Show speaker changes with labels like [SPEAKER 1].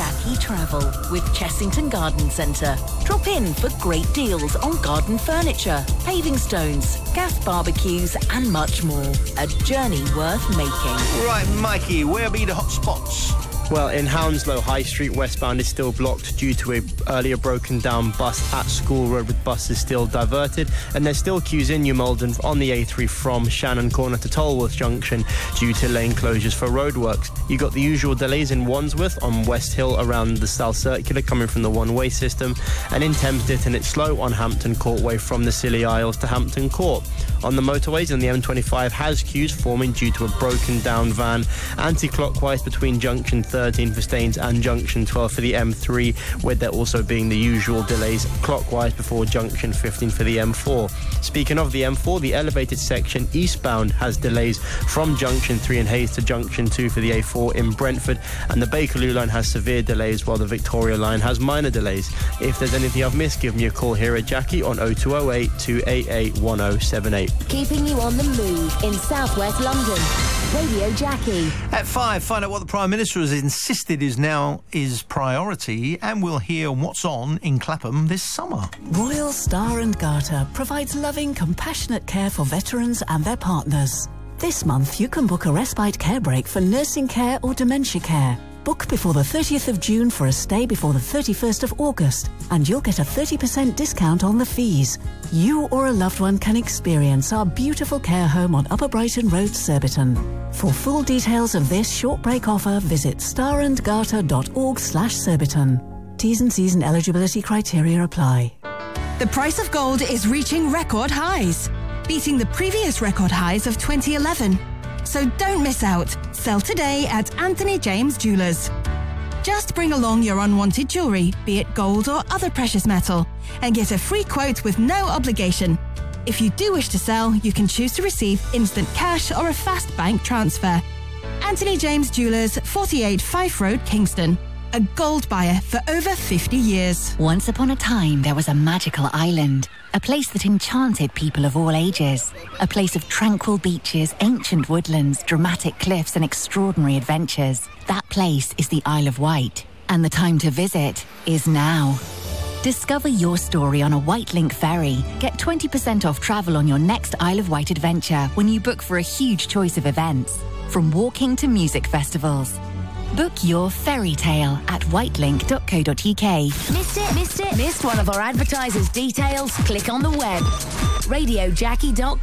[SPEAKER 1] Jackie Travel with Chessington Garden Centre. Drop in for great deals on garden furniture, paving stones, gas barbecues and much more. A journey worth making.
[SPEAKER 2] Right, Mikey, where be the hot spots?
[SPEAKER 3] Well, in Hounslow, High Street westbound is still blocked due to a earlier broken down bus at School Road, with buses still diverted, and there's still queues in New Malden on the A3 from Shannon Corner to Tolworth Junction due to lane closures for roadworks. You got the usual delays in Wandsworth on West Hill around the South Circular coming from the one-way system, and in Thames Ditton it's slow on Hampton Courtway from the Scilly Isles to Hampton Court. On the motorways, and the M25 has queues forming due to a broken down van anti-clockwise between Junction 13 for Staines and Junction 12 for the M3, with there also being the usual delays clockwise before Junction 15 for the M4. Speaking of the M4, the elevated section eastbound has delays from Junction 3 in Hayes to Junction 2 for the A4 in Brentford, and the Bakerloo line has severe delays while the Victoria line has minor delays. If there's anything I've missed, give me a call here at Jackie on 0208 288 1078.
[SPEAKER 1] Keeping you on the move in southwest London. Radio Jackie.
[SPEAKER 2] At 5, find out what the Prime Minister has insisted is now his priority, and we'll hear what's on in Clapham this summer.
[SPEAKER 4] Royal Star and Garter provides loving, compassionate care for veterans and their partners. This month you can book a respite care break for nursing care or dementia care. Book before the 30th of June for a stay before the 31st of August, and you'll get a 30% discount on the fees. You or a loved one can experience our beautiful care home on Upper Brighton Road, Surbiton. For full details of this short break offer, visit starandgarter.org/Surbiton. T's and C's and eligibility criteria apply.
[SPEAKER 5] The price of gold is reaching record highs, beating the previous record highs of 2011. So don't miss out. Sell today at Anthony James Jewellers. Just bring along your unwanted jewellery, be it gold or other precious metal, and get a free quote with no obligation. If you do wish to sell, you can choose to receive instant cash or a fast bank transfer. Anthony James Jewellers, 48 Fife Road, Kingston. A gold buyer for over 50 years.
[SPEAKER 6] Once upon a time, there was a magical island, a place that enchanted people of all ages, a place of tranquil beaches, ancient woodlands, dramatic cliffs and extraordinary adventures. That place is the Isle of Wight, and the time to visit is now. Discover your story on a Wight Link ferry. Get 20% off travel on your next Isle of Wight adventure when you book for a huge choice of events, from walking to music festivals. Book your fairy tale at whitelink.co.uk.
[SPEAKER 1] Missed it? Missed one of our advertisers' details? Click on the web. RadioJackie.com.